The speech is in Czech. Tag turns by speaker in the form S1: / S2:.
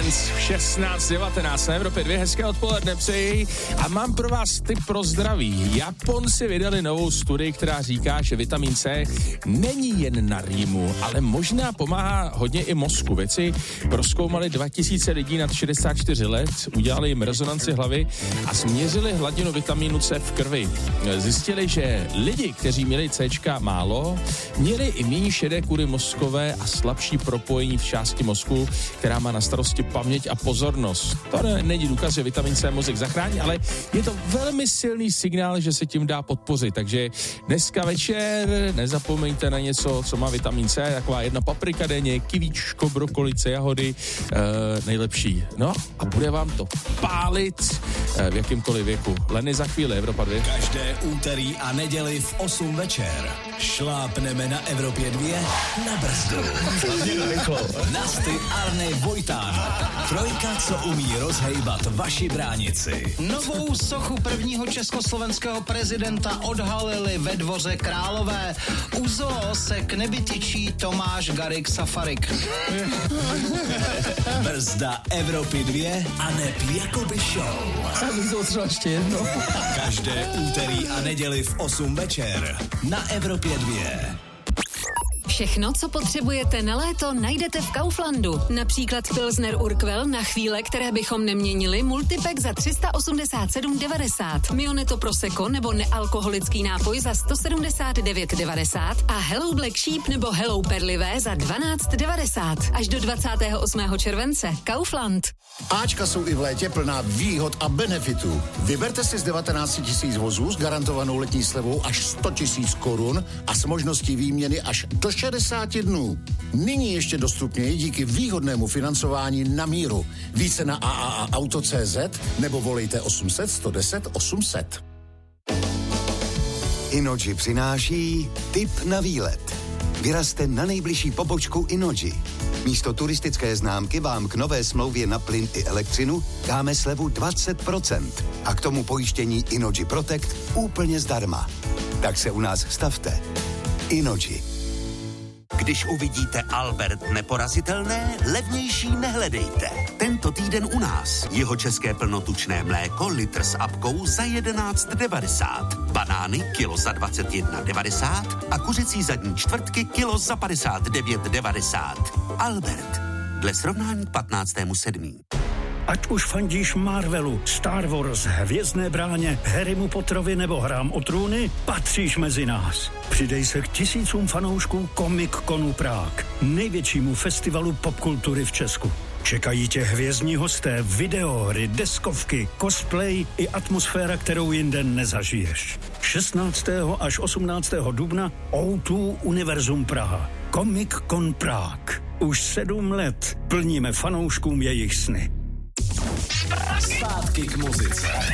S1: Dance v 16:19 na Evropě 2. Hezké odpoledne přeji a mám pro vás tip pro zdraví. Japonci vydali novou studii, která říká, že vitamin C není jen na rýmu, ale možná pomáhá hodně i mozku. Vědci prozkoumali 2000 lidí nad 64 let, udělali jim rezonanci hlavy a změřili hladinu vitamínu C v krvi. Zjistili, že lidi, kteří měli Cčka málo, měli i méně šedé kůry mozkové a slabší propojení v části mozku, která má na starosti paměť a pozornost. To není důkaz, že vitamin C mozek zachrání, ale je to velmi silný signál, že se tím dá podpořit. Takže dneska večer nezapomeňte na něco, co má vitamin C, taková jedna paprika denně, kivíčko, brokolice, jahody, nejlepší. No a bude vám to pálit v jakýmkoliv věku. Leny za chvíli, Evropa 2.
S2: Každé úterý a neděli v 8 večer šlápneme na Evropě 2 na brzdu. Nasty Arnej Vojtán. Trojka, co umí rozhejbat vaši bránici.
S3: Novou sochu prvního československého prezidenta odhalili ve Dvoře Králové. U zoo se k nebi tyčí Tomáš Garrigue Safarik.
S2: Brzda Evropy 2 a neb Jakoby Show. Každé úterý a neděli v 8 večer na Evropě 2.
S4: Všechno, co potřebujete na léto, najdete v Kauflandu. Například Pilsner Urquell na chvíle, které bychom neměnili, multipack za 387,90. Mioneto Prosecco nebo nealkoholický nápoj za 179,90 a Hello Black Sheep nebo Hello Perlivé za 12,90. Až do 28. července. Kaufland.
S5: Ačka jsou i v létě plná výhod a benefitů. Vyberte si z 19 000 vozů s garantovanou letní slevou až 100 000 korun a s možností výměny až do 60 dnů. Nyní ještě dostupněji díky výhodnému financování na míru. Více na AAAauto.cz nebo volejte 800 110 800.
S6: Innogy přináší tip na výlet. Vyrazte na nejbližší pobočku Innogy. Místo turistické známky vám k nové smlouvě na plyn i elektřinu dáme slevu 20% a k tomu pojištění Innogy Protect úplně zdarma. Tak se u nás stavte. Innogy.
S7: Když uvidíte Albert neporazitelné, levnější nehledejte. Tento týden u nás jeho české plnotučné mléko litr s apkou za 11,90. Banány kilo za 21,90 a kuřecí zadní čtvrtky kilo za 59,90. Albert. Dle srovnání k 15.7.
S8: Ať už fandíš Marvelu, Star Wars, Hvězdné bráně, Harrymu Potterovi nebo Hrám o trůny, patříš mezi nás. Přidej se k tisícům fanoušků Comic-Conu Prague, největšímu festivalu popkultury v Česku. Čekají tě hvězdní hosté, videohry, deskovky, cosplay i atmosféra, kterou jinde nezažiješ. 16. až 18. dubna O2 Univerzum Praha. Comic-Con Prague. Už 7 let plníme fanouškům jejich sny.
S2: Zpátky k muzice.